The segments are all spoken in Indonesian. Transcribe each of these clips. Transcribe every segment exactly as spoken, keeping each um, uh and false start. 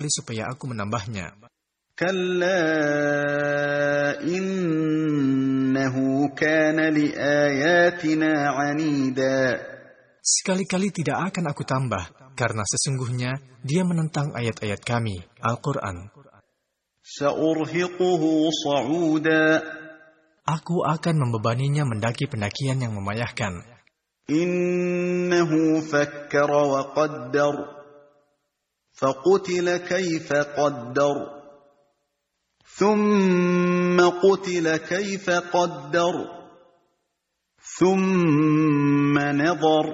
supaya aku menambahnya. كلا إنه كان لآياتنا عنيدا. Sekali-kali tidak akan aku tambah, karena sesungguhnya dia menentang ayat-ayat kami, Al-Quran. سأرهقه صعودا. Aku akan membebaninya mendaki pendakian yang memayahkan. إنه فكر وقدر فقتل كيف قدر ثم قتل كيف قدر ثم نظر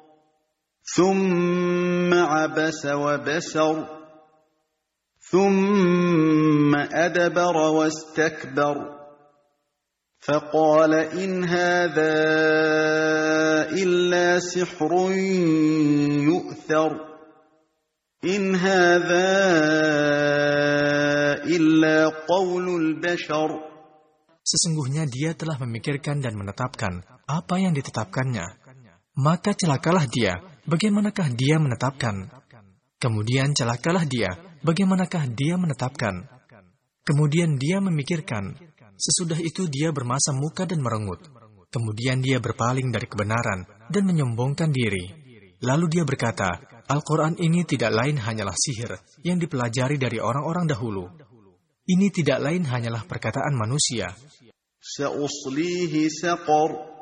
ثم عبس وبسر ثم أدبر واستكبر فقال إن هذا إلا سحر يؤثر إن هذا إلا قول البشر. Sesungguhnya dia telah memikirkan dan menetapkan apa yang ditetapkannya. Maka celakalah dia, bagaimanakah dia menetapkan? Kemudian celakalah dia, bagaimanakah dia menetapkan? Kemudian dia memikirkan. Sesudah itu dia bermasam muka dan merengut. Kemudian dia berpaling dari kebenaran dan menyombongkan diri. Lalu dia berkata, Al-Quran ini tidak lain hanyalah sihir yang dipelajari dari orang-orang dahulu. Ini tidak lain hanyalah perkataan manusia. سأصليه سقر